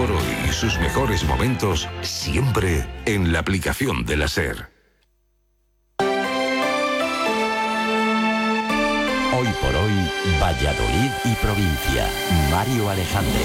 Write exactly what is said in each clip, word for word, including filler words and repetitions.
por hoy y sus mejores momentos siempre en la aplicación de la SER. Hoy por hoy, Valladolid y provincia. Mario Alejandre.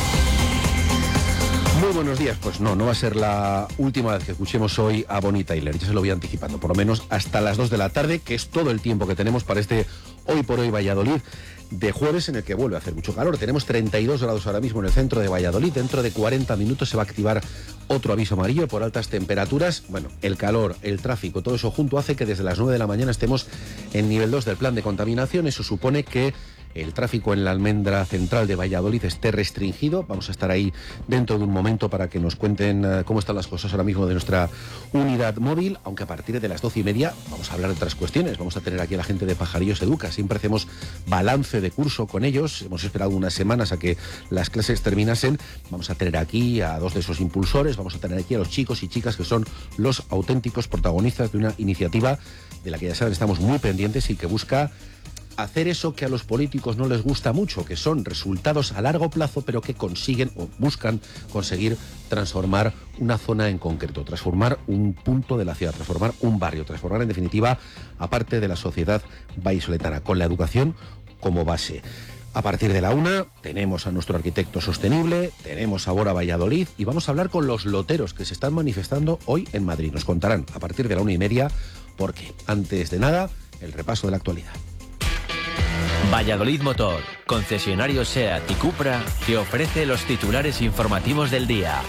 Muy buenos días. Pues no, no va a ser la última vez que escuchemos hoy a Bonnie Tyler. Ya se lo voy anticipando, por lo menos hasta las dos de la tarde, que es todo el tiempo que tenemos para este Hoy por hoy Valladolid de jueves, en el que vuelve a hacer mucho calor. Tenemos treinta y dos grados ahora mismo en el centro de Valladolid. Dentro de cuarenta minutos se va a activar otro aviso amarillo por altas temperaturas. Bueno, el calor, el tráfico, todo eso junto hace que desde las nueve de la mañana estemos en nivel dos del plan de contaminación. Eso supone que el tráfico en la almendra central de Valladolid esté restringido. Vamos a estar ahí dentro de un momento para que nos cuenten uh, cómo están las cosas ahora mismo de nuestra unidad móvil, aunque a partir de las doce y media vamos a hablar de otras cuestiones. Vamos a tener aquí a la gente de Pajarillos Educa. Siempre hacemos balance de curso con ellos. Hemos esperado unas semanas a que las clases terminasen. Vamos a tener aquí a dos de esos impulsores. Vamos a tener aquí a los chicos y chicas que son los auténticos protagonistas de una iniciativa de la que ya saben estamos muy pendientes y que busca hacer eso que a los políticos no les gusta mucho, que son resultados a largo plazo, pero que consiguen o buscan conseguir transformar una zona en concreto, transformar un punto de la ciudad, transformar un barrio, transformar en definitiva a parte de la sociedad vallisoletana, con la educación como base. A partir de la una tenemos a nuestro arquitecto sostenible, tenemos a Bora Valladolid y vamos a hablar con los loteros que se están manifestando hoy en Madrid. Nos contarán a partir de la una y media porque, antes de nada, el repaso de la actualidad. Valladolid Motor, concesionario SEAT y Cupra, que ofrece los titulares informativos del día.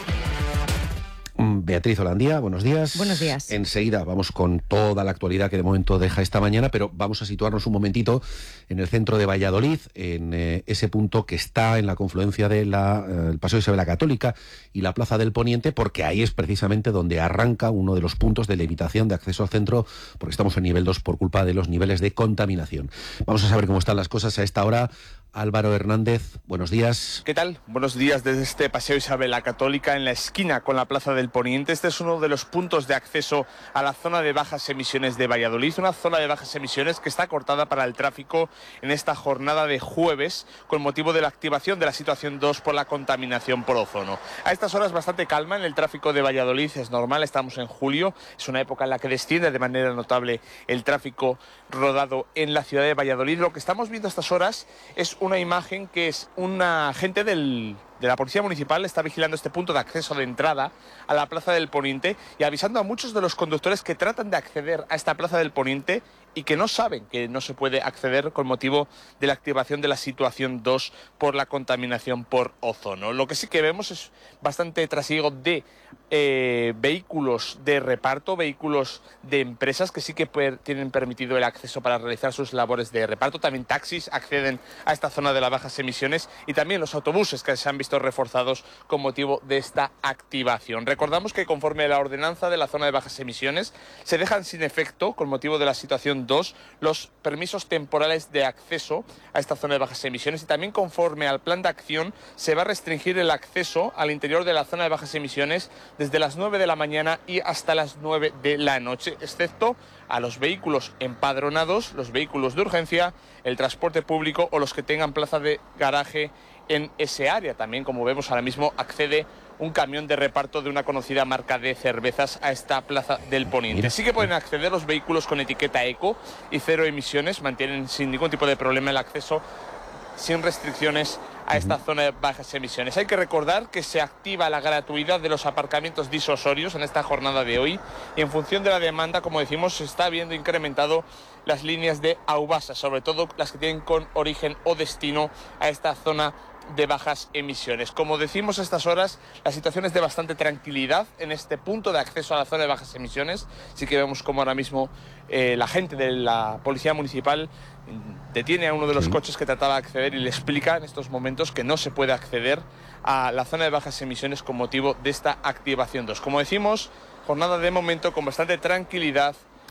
Beatriz Holandía, buenos días. Buenos días. Enseguida vamos con toda la actualidad que de momento deja esta mañana, pero vamos a situarnos un momentito en el centro de Valladolid, en eh, ese punto que está en la confluencia del eh, Paseo Isabel la Católica y la Plaza del Poniente, porque ahí es precisamente donde arranca uno de los puntos de limitación de acceso al centro, porque estamos en nivel dos por culpa de los niveles de contaminación. Vamos a saber cómo están las cosas a esta hora. Álvaro Hernández, buenos días. ¿Qué tal? Buenos días desde este Paseo Isabel la Católica en la esquina con la Plaza del Poniente. Este es uno de los puntos de acceso a la zona de bajas emisiones de Valladolid, una zona de bajas emisiones que está cortada para el tráfico en esta jornada de jueves con motivo de la activación de la situación dos por la contaminación por ozono. A estas horas bastante calma en el tráfico de Valladolid, es normal, estamos en julio, es una época en la que desciende de manera notable el tráfico rodado en la ciudad de Valladolid. Lo que estamos viendo a estas horas es una imagen que es un agente del, de la Policía Municipal, está vigilando este punto de acceso de entrada a la Plaza del Poniente y avisando a muchos de los conductores que tratan de acceder a esta Plaza del Poniente y que no saben que no se puede acceder con motivo de la activación de la situación dos por la contaminación por ozono. Lo que sí que vemos es bastante trasiego de eh, vehículos de reparto, vehículos de empresas que sí que per- tienen permitido el acceso para realizar sus labores de reparto. También taxis acceden a esta zona de las bajas emisiones y también los autobuses que se han visto reforzados con motivo de esta activación. Recordamos que conforme a la ordenanza de la zona de bajas emisiones se dejan sin efecto con motivo de la situación dos los permisos temporales de acceso a esta zona de bajas emisiones y también conforme al plan de acción se va a restringir el acceso al interior de la zona de bajas emisiones desde las nueve de la mañana y hasta las nueve de la noche, excepto a los vehículos empadronados, los vehículos de urgencia, el transporte público o los que tengan plaza de garaje en ese área. También, como vemos ahora mismo, accede un camión de reparto de una conocida marca de cervezas a esta Plaza del Poniente. Sí que pueden acceder los vehículos con etiqueta eco y cero emisiones, mantienen sin ningún tipo de problema el acceso sin restricciones a esta zona de bajas emisiones. Hay que recordar que se activa la gratuidad de los aparcamientos disuasorios en esta jornada de hoy y en función de la demanda, como decimos, se está viendo incrementado las líneas de Aubasa, sobre todo las que tienen con origen o destino a esta zona de bajas emisiones. Como decimos a estas horas, la situación es de bastante tranquilidad en este punto de acceso a la zona de bajas emisiones. Sí que vemos como ahora mismo eh, la gente de la Policía Municipal detiene a uno de los sí. coches que trataba de acceder y le explica en estos momentos que no se puede acceder a la zona de bajas emisiones con motivo de esta activación dos. Como decimos, jornada de momento con bastante tranquilidad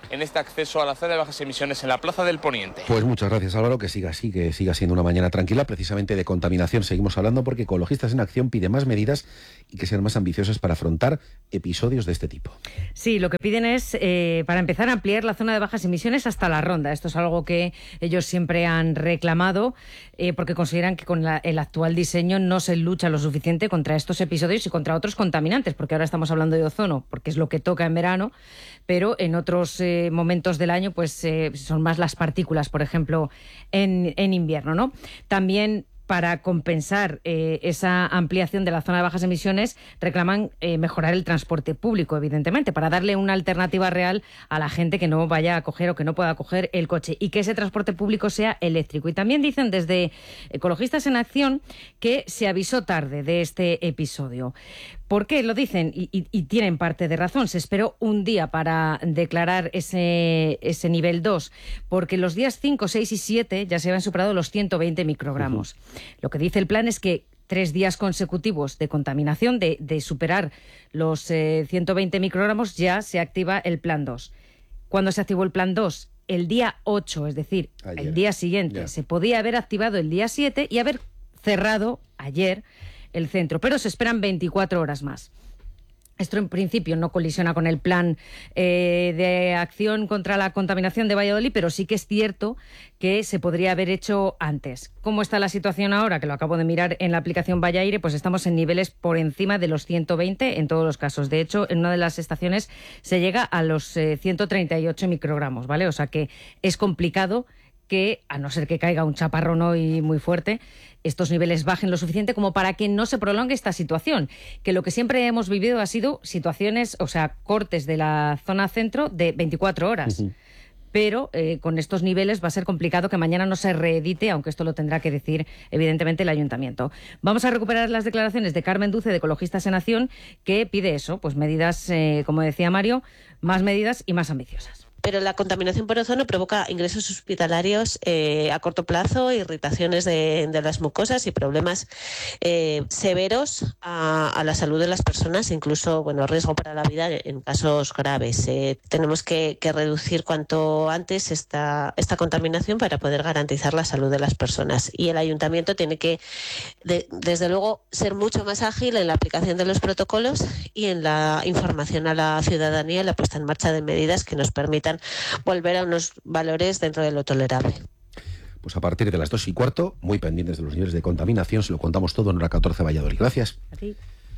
en este acceso a la zona de bajas emisiones en la Plaza del Poniente. Pues muchas gracias, Álvaro, que siga así, que siga siendo una mañana tranquila. Precisamente de contaminación seguimos hablando porque Ecologistas en Acción pide más medidas y que sean más ambiciosas para afrontar episodios de este tipo. Sí, lo que piden es, eh, para empezar, ampliar la zona de bajas emisiones hasta la Ronda. Esto es algo que ellos siempre han reclamado eh, porque consideran que con la, el actual diseño no se lucha lo suficiente contra estos episodios y contra otros contaminantes, porque ahora estamos hablando de ozono, porque es lo que toca en verano, pero en otros eh, momentos del año pues eh, son más las partículas, por ejemplo, en, en invierno, ¿no? También, para compensar eh, esa ampliación de la zona de bajas emisiones, reclaman eh, mejorar el transporte público, evidentemente, para darle una alternativa real a la gente que no vaya a coger o que no pueda coger el coche, y que ese transporte público sea eléctrico. Y también dicen desde Ecologistas en Acción que se avisó tarde de este episodio. ¿Por qué lo dicen? Y, y, y tienen parte de razón. Se esperó un día para declarar ese, ese nivel dos, porque los días cinco, seis y siete ya se habían superado los ciento veinte microgramos. Uh-huh. Lo que dice el plan es que tres días consecutivos de contaminación, de, de superar los eh, ciento veinte microgramos, ya se activa el plan dos. ¿Cuándo se activó el plan dos? El día ocho, es decir, ayer. El día siguiente. Yeah. Se podía haber activado el día siete y haber cerrado ayer el centro, pero se esperan veinticuatro horas más. Esto en principio no colisiona con el plan eh, de acción contra la contaminación de Valladolid, pero sí que es cierto que se podría haber hecho antes. ¿Cómo está la situación ahora? Que lo acabo de mirar en la aplicación Vallaire, pues estamos en niveles por encima de los ciento veinte en todos los casos. De hecho, en una de las estaciones se llega a los eh, ciento treinta y ocho microgramos, ¿vale? O sea que es complicado que, a no ser que caiga un chaparrón hoy muy fuerte, estos niveles bajen lo suficiente como para que no se prolongue esta situación. Que lo que siempre hemos vivido ha sido situaciones, o sea, cortes de la zona centro de veinticuatro horas. Uh-huh. Pero eh, con estos niveles va a ser complicado que mañana no se reedite, aunque esto lo tendrá que decir, evidentemente, el Ayuntamiento. Vamos a recuperar las declaraciones de Carmen Duce, de Ecologistas en Acción, que pide eso, pues medidas, eh, como decía Mario, más medidas y más ambiciosas. Pero la contaminación por ozono provoca ingresos hospitalarios eh, a corto plazo, irritaciones de, de las mucosas y problemas eh, severos a, a la salud de las personas, incluso bueno, riesgo para la vida en casos graves. Eh, tenemos que, que reducir cuanto antes esta, esta contaminación para poder garantizar la salud de las personas. Y el Ayuntamiento tiene que, de, desde luego, ser mucho más ágil en la aplicación de los protocolos y en la información a la ciudadanía y la puesta en marcha de medidas que nos permitan volver a unos valores dentro de lo tolerable. Pues a partir de las dos y cuarto, muy pendientes de los niveles de contaminación, se lo contamos todo en hora catorce Valladolid. Gracias. A ti.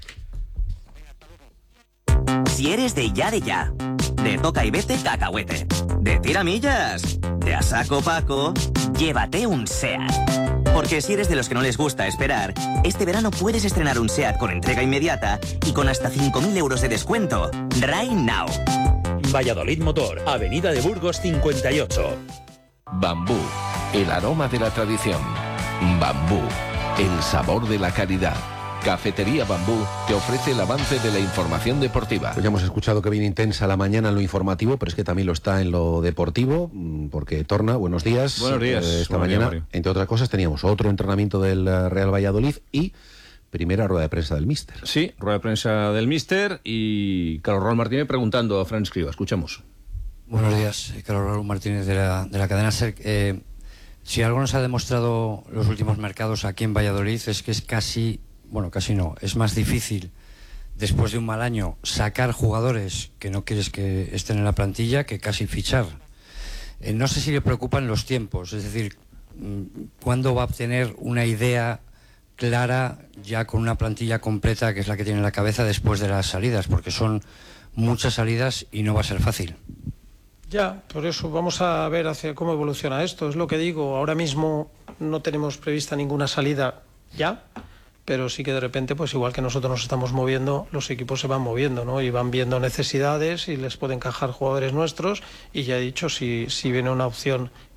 Si eres de ya de ya, de toca y vete cacahuete, de tiramillas, de a saco Paco, llévate un SEAT. Porque si eres de los que no les gusta esperar, este verano puedes estrenar un SEAT con entrega inmediata y con hasta cinco mil euros de descuento. Right now. Valladolid Motor, Avenida de Burgos cincuenta y ocho. Bambú, el aroma de la tradición. Bambú, el sabor de la calidad. Cafetería Bambú te ofrece el avance de la información deportiva. Pues ya hemos escuchado que viene intensa la mañana en lo informativo, pero es que también lo está en lo deportivo, porque Torna, buenos días. Buenos días. Eh, esta buenos mañana, días, entre otras cosas, teníamos otro entrenamiento del Real Valladolid y primera rueda de prensa del míster. Sí, rueda de prensa del míster y Carlos Raúl Martínez preguntando a Fran Escriba. Escuchamos. Buenos días, Carlos Raúl Martínez de la, de la cadena SER. Eh, si algo nos ha demostrado los últimos mercados aquí en Valladolid es que es casi, bueno, casi no, es más difícil después de un mal año sacar jugadores que no quieres que estén en la plantilla que casi fichar. Eh, no sé si le preocupan los tiempos, es decir, ¿cuándo va a obtener una idea clara ya con una plantilla completa que es la que tiene en la cabeza después de las salidas? Porque son muchas salidas y no va a ser fácil. Ya, por eso vamos a ver hacia cómo evoluciona esto. Es lo que digo, ahora mismo no tenemos prevista ninguna salida ya, pero sí que de repente, pues igual que nosotros nos estamos moviendo, los equipos se van moviendo, ¿no? Y van viendo necesidades y les pueden encajar jugadores nuestros, y ya he dicho, si, si viene una opción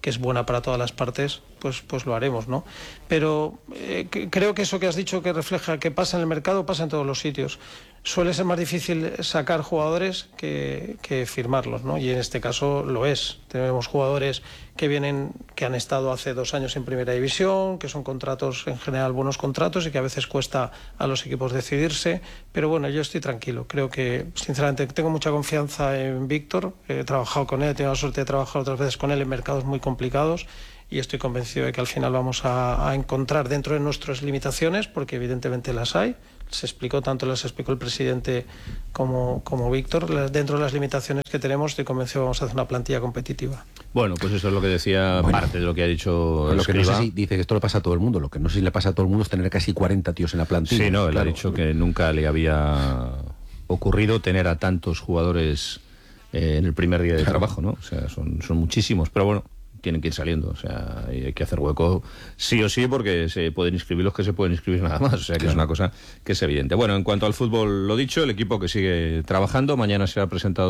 que es buena para todas las partes, pues, pues lo haremos, ¿no? Pero eh, que, creo que eso que has dicho que refleja que pasa en el mercado, pasa en todos los sitios. Suele ser más difícil sacar jugadores que, que firmarlos, ¿no? Y en este caso lo es. Tenemos jugadores que vienen, que han estado hace dos años en Primera División, que son contratos, en general, buenos contratos y que a veces cuesta a los equipos decidirse. Pero bueno, yo estoy tranquilo. Creo que, sinceramente, tengo mucha confianza en Víctor. He trabajado con él, he tenido la suerte de trabajar otras veces con él en mercados muy complicados y estoy convencido de que al final vamos a, a encontrar dentro de nuestras limitaciones, porque evidentemente las hay. Se explicó, tanto las explicó el presidente como, como Víctor, dentro de las limitaciones que tenemos estoy convencido que vamos a hacer una plantilla competitiva. Bueno, pues eso es lo que decía bueno, parte de lo que ha dicho lo que no Escribá. sé si dice que esto le pasa a todo el mundo, lo que no sé si le pasa a todo el mundo es tener casi cuarenta tíos en la plantilla. Sí, no, él claro. ha dicho que nunca le había ocurrido tener a tantos jugadores eh, en el primer día de claro. trabajo, ¿no? O sea, son, son muchísimos, pero bueno, tienen que ir saliendo, o sea, hay que hacer hueco sí o sí, porque se pueden inscribir los que se pueden inscribir nada más, o sea, que claro. es una cosa que es evidente. Bueno, en cuanto al fútbol, lo dicho, el equipo que sigue trabajando, mañana será presentado